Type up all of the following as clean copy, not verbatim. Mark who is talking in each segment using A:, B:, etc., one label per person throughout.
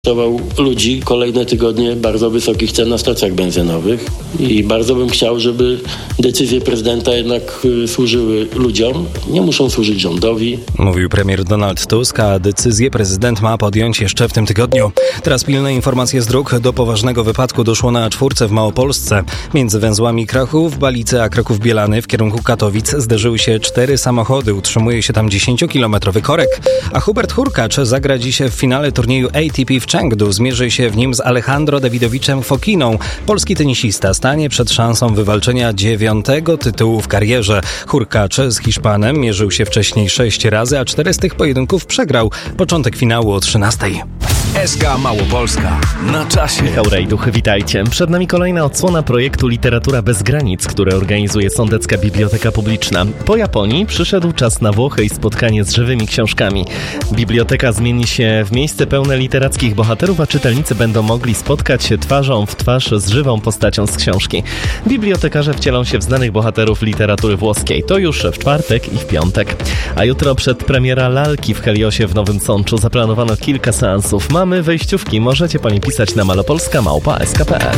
A: ludzi kolejne tygodnie bardzo wysokich cen na stacjach benzynowych i bardzo bym chciał, żeby decyzje prezydenta jednak służyły ludziom, nie muszą służyć rządowi.
B: Mówił premier Donald Tusk, a decyzję prezydent ma podjąć jeszcze w tym tygodniu. Teraz pilne informacje z dróg. Do poważnego wypadku doszło na A4 w Małopolsce. Między węzłami Krachów-Balice a Kraków-Bielany w kierunku Katowic zderzyły się 4 samochody. Utrzymuje się tam 10-kilometrowy korek. A Hubert Hurkacz zagra dziś w finale turnieju ATP w Chengdu. Zmierzy się w nim z Alejandro Dawidowiczem Fokiną. Polski tenisista stanie przed szansą wywalczenia 9. tytułu w karierze. Hurkacz z Hiszpanem mierzył się wcześniej 6 razy, a 4 z tych pojedynków przegrał. Początek finału o 13.
C: SK Małopolska. Na czasie.
D: Michał Rejduch, witajcie. Przed nami kolejna odsłona projektu Literatura bez granic, które organizuje Sądecka Biblioteka Publiczna. Po Japonii przyszedł czas na Włochy i spotkanie z żywymi książkami. Biblioteka zmieni się w miejsce pełne literackich bohaterów, a czytelnicy będą mogli spotkać się twarzą w twarz z żywą postacią z książki. Bibliotekarze wcielą się w znanych bohaterów literatury włoskiej. To już w czwartek i w piątek. A jutro przedpremiera Lalki w Heliosie w Nowym Sączu. Zaplanowano kilka seansów. Mamy wejściówki. Możecie po nie pisać na malopolska@sk.pl.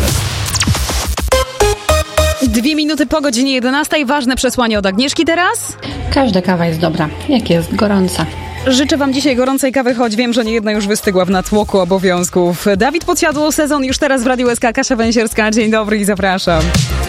E: 2 minuty po godzinie 11. Ważne przesłanie od Agnieszki teraz.
F: Każda kawa jest dobra, jak jest gorąca.
E: Życzę wam dzisiaj gorącej kawy, choć wiem, że niejedna już wystygła w natłoku obowiązków. Dawid Podsiadło, sezon już teraz w Radiu SK. Kasia Węsierska. Dzień dobry i zapraszam.